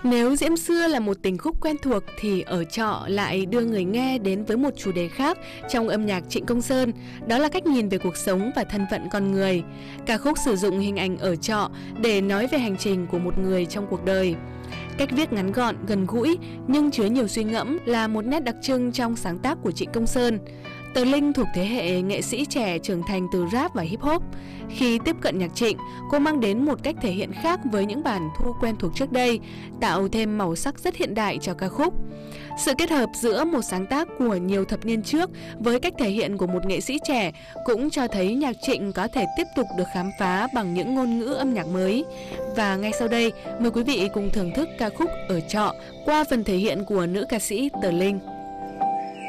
Nếu Diễm Xưa là một tình khúc quen thuộc thì Ở Trọ lại đưa người nghe đến với một chủ đề khác trong âm nhạc Trịnh Công Sơn, đó là cách nhìn về cuộc sống và thân phận con người. Ca khúc sử dụng hình ảnh ở trọ để nói về hành trình của một người trong cuộc đời. Cách viết ngắn gọn, gần gũi nhưng chứa nhiều suy ngẫm là một nét đặc trưng trong sáng tác của Trịnh Công Sơn. Tờ Linh thuộc thế hệ nghệ sĩ trẻ trưởng thành từ rap và hip hop. Khi tiếp cận nhạc Trịnh, cô mang đến một cách thể hiện khác với những bản thu quen thuộc trước đây, tạo thêm màu sắc rất hiện đại cho ca khúc. Sự kết hợp giữa một sáng tác của nhiều thập niên trước với cách thể hiện của một nghệ sĩ trẻ cũng cho thấy nhạc Trịnh có thể tiếp tục được khám phá bằng những ngôn ngữ âm nhạc mới. Và ngay sau đây, mời quý vị cùng thưởng thức ca khúc Ở Trọ qua phần thể hiện của nữ ca sĩ Tờ Linh.